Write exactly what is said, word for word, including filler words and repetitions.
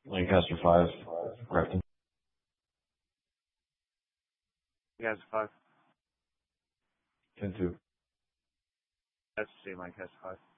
Lancaster five, Grafton. Lancaster five. ten two. That's the same Lancaster five.